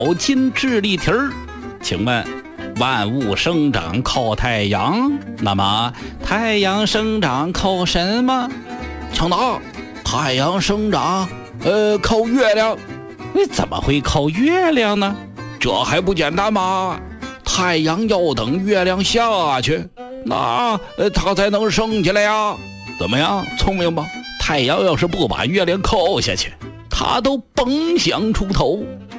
金智力题儿。请问，万物生长靠太阳，那么太阳生长靠什么？ 抢答：太阳生长，靠月亮。 怎么会靠月亮呢？ 这还不简单吗？太阳要等月亮下去，那它才能升起来呀。怎么样，聪明吧？太阳要是不把月亮扣下去，它都甭想出头。